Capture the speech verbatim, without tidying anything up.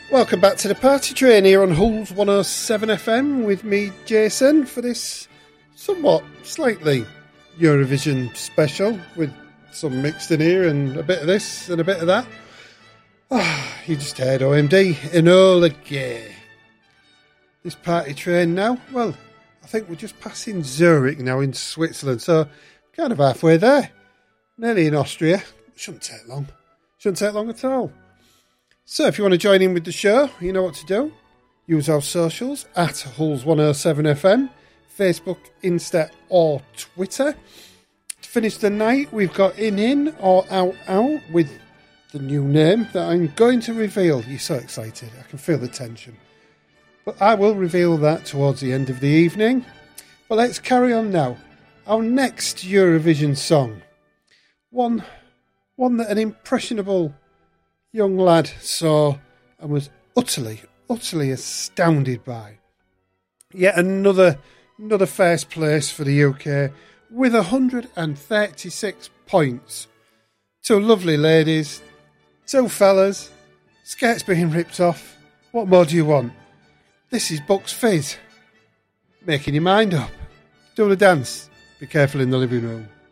Welcome back to the Party Train here on Hulls one oh seven F M with me, Jason, for this somewhat slightly Eurovision special with some mixed in here and a bit of this and a bit of that. Ah, you just heard O M D, Enola Gay. This Party Train now, well, I think we're just passing Zurich now in Switzerland, so kind of halfway there. Nearly in Austria. Shouldn't take long. Shouldn't take long at all. So if you want to join in with the show, you know what to do. Use our socials at Hulls one oh seven F M, Facebook, Insta or Twitter. To finish the night, we've got In In or Out Out with the new name that I'm going to reveal. You're so excited. I can feel the tension. But I will reveal that towards the end of the evening. But let's carry on now. Our next Eurovision song. One, one that an impressionable young lad saw and was utterly, utterly astounded by. Yet another, another first place for the U K with one hundred thirty-six points. Two lovely ladies, two fellas, skirts being ripped off. What more do you want? This is Bucks Fizz. Making your mind up. Do the dance. Be careful in the living room.